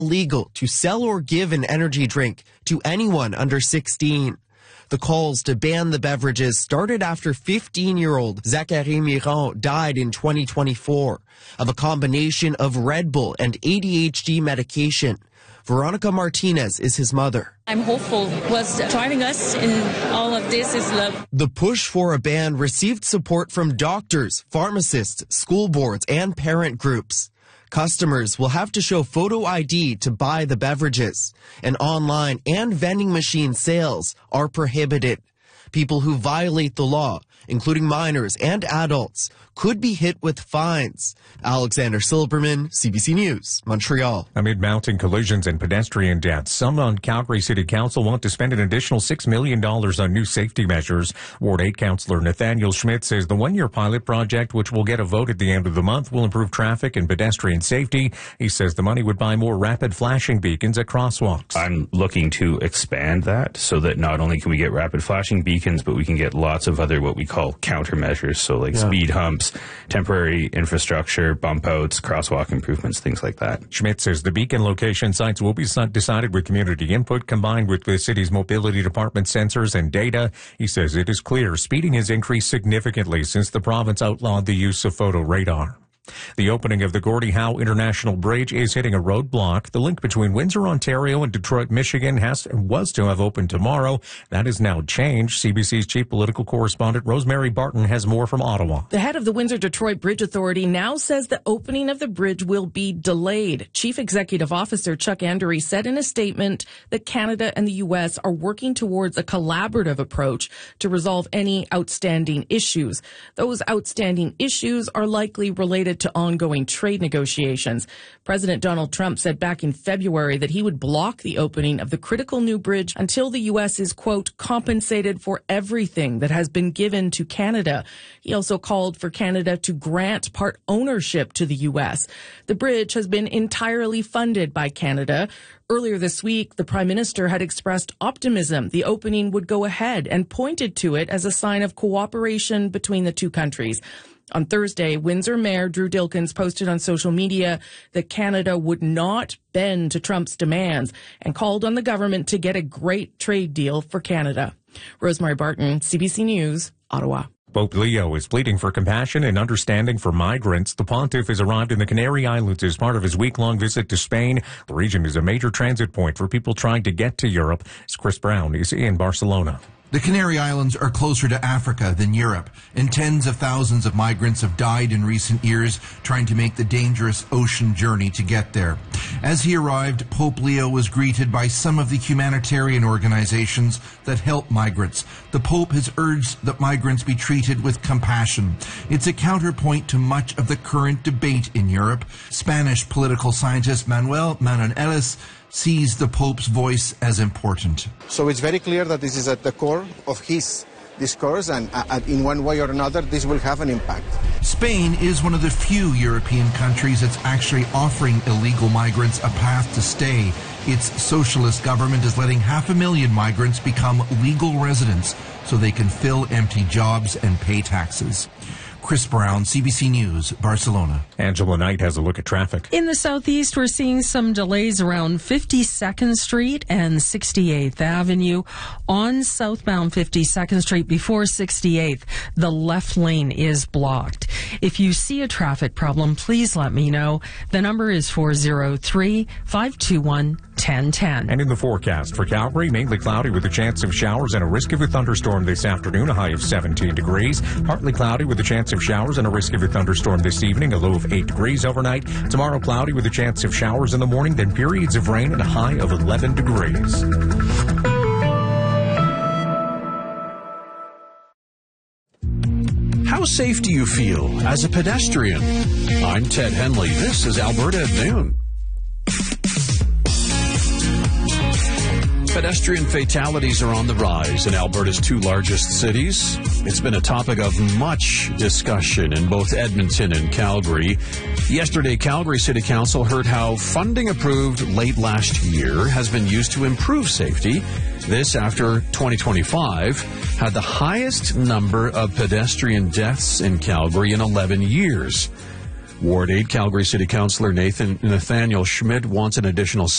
legal to sell or give an energy drink to anyone under 16. The calls to ban the beverages started after 15-year-old Zachary Miron died in 2024 of a combination of Red Bull and ADHD medication. Veronica Martinez is his mother. I'm hopeful. What's driving us in all of this is love. The push for a ban received support from doctors, pharmacists, school boards, and parent groups. Customers will have to show photo ID to buy the beverages, and online and vending machine sales are prohibited. People who violate the law, including minors and adults, could be hit with fines. Alexander Silberman, CBC News, Montreal. Amid mounting collisions and pedestrian deaths, some on Calgary City Council want to spend an additional $6 million on new safety measures. Ward 8 Councillor Nathaniel Schmidt says the one-year pilot project, which will get a vote at the end of the month, will improve traffic and pedestrian safety. He says the money would buy more rapid flashing beacons at crosswalks. I'm looking to expand that so that not only can we get rapid flashing beacons, but we can get lots of other what we call countermeasures, so like speed humps, temporary infrastructure, bump outs, crosswalk improvements, things like that. Schmidt says the beacon location sites will be decided with community input combined with the city's mobility department sensors and data. He says it is clear speeding has increased significantly since the province outlawed the use of photo radar. The opening of the Gordie Howe International Bridge is hitting a roadblock. The link between Windsor, Ontario and Detroit, Michigan was to have opened tomorrow. That has now changed. CBC's chief political correspondent Rosemary Barton has more from Ottawa. The head of the Windsor-Detroit Bridge Authority now says the opening of the bridge will be delayed. Chief Executive Officer Chuck Andery said in a statement that Canada and the U.S. are working towards a collaborative approach to resolve any outstanding issues. Those outstanding issues are likely related to ongoing trade negotiations. President Donald Trump said back in February that he would block the opening of the critical new bridge until the U.S. is, quote, compensated for everything that has been given to Canada. He also called for Canada to grant part ownership to the U.S. The bridge has been entirely funded by Canada. Earlier this week, the Prime Minister had expressed optimism the opening would go ahead and pointed to it as a sign of cooperation between the two countries. On Thursday, Windsor Mayor Drew Dilkens posted on social media that Canada would not bend to Trump's demands and called on the government to get a great trade deal for Canada. Rosemary Barton, CBC News, Ottawa. Pope Leo is pleading for compassion and understanding for migrants. The pontiff has arrived in the Canary Islands as part of his week-long visit to Spain. The region is a major transit point for people trying to get to Europe. Chris Brown is in Barcelona. The Canary Islands are closer to Africa than Europe, and tens of thousands of migrants have died in recent years trying to make the dangerous ocean journey to get there. As he arrived, Pope Leo was greeted by some of the humanitarian organizations that help migrants. The Pope has urged that migrants be treated with compassion. It's a counterpoint to much of the current debate in Europe. Spanish political scientist Manuel Manonellis sees the Pope's voice as important. So it's very clear that this is at the core of his discourse, and in one way or another, this will have an impact. Spain is one of the few European countries that's actually offering illegal migrants a path to stay. Its socialist government is letting 500,000 migrants become legal residents so they can fill empty jobs and pay taxes. Chris Brown, CBC News, Barcelona. Angela Knight has a look at traffic. In the southeast, we're seeing some delays around 52nd Street and 68th Avenue. On southbound 52nd Street before 68th, the left lane is blocked. If you see a traffic problem, please let me know. The number is 403-521-1010. And in the forecast for Calgary, mainly cloudy with a chance of showers and a risk of a thunderstorm this afternoon, a high of 17 degrees. Partly cloudy with a chance of showers and a risk of a thunderstorm this evening, a low of 8 degrees overnight. Tomorrow, cloudy with a chance of showers in the morning, then periods of rain and a high of 11 degrees. How safe do you feel as a pedestrian? I'm Ted Henley. This is Alberta at Noon. Pedestrian fatalities are on the rise in Alberta's two largest cities. It's been a topic of much discussion in both Edmonton and Calgary. Yesterday, Calgary City Council heard how funding approved late last year has been used to improve safety. This after 2025 had the highest number of pedestrian deaths in Calgary in 11 years. Ward 8 Calgary City Councillor Nathaniel Schmidt wants an additional